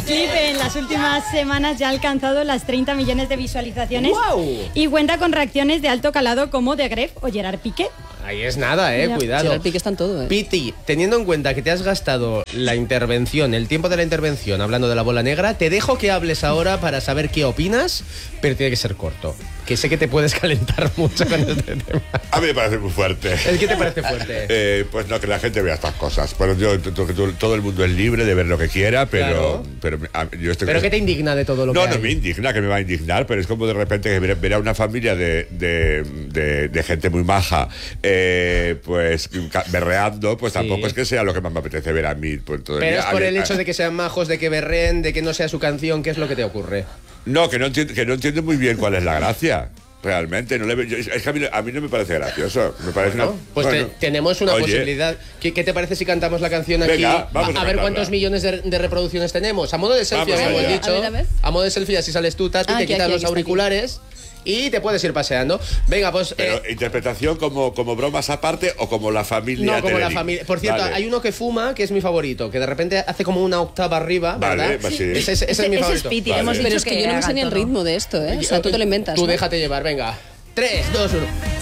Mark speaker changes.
Speaker 1: clip en las últimas semanas ya ha alcanzado las 30 millones de visualizaciones.
Speaker 2: ¡Wow!
Speaker 1: Y cuenta con reacciones de alto calado como de Gref o Gerard Piqué.
Speaker 2: Ahí es nada, cuidado.
Speaker 3: Gerard Piqué está en todo,
Speaker 2: Piti, teniendo en cuenta que te has gastado la intervención, el tiempo de la intervención hablando de la bola negra, te dejo que hables ahora para saber qué opinas, pero tiene que ser corto. Que sé que te puedes calentar mucho con este tema.
Speaker 4: A mí me parece muy fuerte.
Speaker 2: ¿El qué te parece fuerte?
Speaker 4: Pues no, que la gente vea estas cosas. Bueno, todo el mundo es libre de ver lo que quiera, pero...
Speaker 2: Claro.
Speaker 4: Yo estoy
Speaker 2: ¿Pero qué te indigna de todo lo que hay?
Speaker 4: No me indigna, que me va a indignar, pero es como de repente que ver a una familia de gente muy maja, pues berreando, pues tampoco es que sea lo que más me apetece ver a mí. Pues, todo
Speaker 2: pero
Speaker 4: día.
Speaker 2: es por el hecho de que sean majos, de que berreen, de que no sea su canción, ¿qué es lo que te ocurre?
Speaker 4: No, que no entiendo muy bien cuál es la gracia. Realmente, es que a mí no me parece gracioso. Me parece
Speaker 2: tenemos una posibilidad. ¿Qué te parece si cantamos la canción aquí?
Speaker 4: Venga, vamos a
Speaker 2: ver
Speaker 4: cantarla.
Speaker 2: cuántos millones de reproducciones tenemos. A modo de selfie,
Speaker 4: Vamos
Speaker 2: habíamos
Speaker 4: allá.
Speaker 2: dicho. A modo de selfie, así sales tú, Tati, te quitas los auriculares y te puedes ir paseando. Venga, pues...
Speaker 4: Pero, ¿interpretación como bromas aparte o como la familia?
Speaker 2: No, como la familia. Por cierto, hay uno que fuma, que es mi favorito, que de repente hace como una octava arriba, ¿verdad?
Speaker 4: Vale, sí.
Speaker 2: Ese es mi favorito.
Speaker 1: Ese es Piti,
Speaker 3: Pero es que yo no me sé ni el ritmo de esto, O sea, tú te lo inventas.
Speaker 2: Tú
Speaker 3: ¿no?
Speaker 2: déjate llevar, venga. 3, 2, 1.